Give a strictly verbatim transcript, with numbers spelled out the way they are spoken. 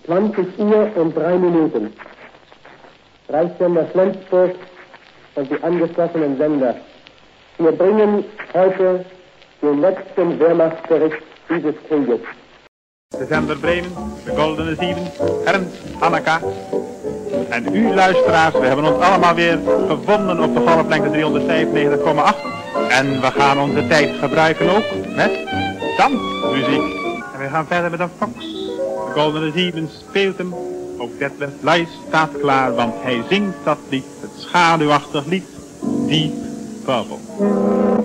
zwanzig Uhr und drei Minuten. Reichssender Flensburg und die angeschlossenen Sender. Wir bringen heute den letzten Wehrmachtsbericht dieses Krieges. De zender Bremen, de Goldene Zeven, Ernst, Anneka en u luisteraars, we hebben ons allemaal weer gevonden op de golflengte driehonderdzevenennegentig komma acht. En we gaan onze tijd gebruiken ook met dansmuziek. En we gaan verder met een fox. De Goldene Zeven speelt hem. Ook Detlef Luijs staat klaar, want hij zingt dat lied, het schaduwachtig lied, Deep Purple.